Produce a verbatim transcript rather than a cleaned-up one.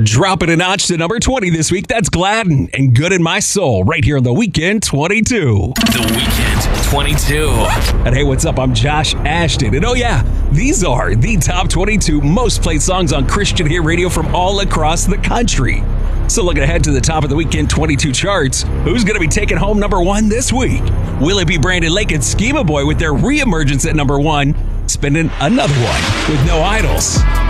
Drop it a notch to number twenty this week. That's Gladden and Good in My Soul right here on The Weekend twenty-two. The Weekend twenty-two. And hey, what's up? I'm Josh Ashton. And oh yeah, these are the top twenty-two most played songs on Christian Hit Radio from all across the country. So looking ahead to the top of the Weekend twenty-two charts, who's going to be taking home number one this week? Will it be Brandon Lake and Schema Boy with their reemergence at number one, spinning another one with No Idols?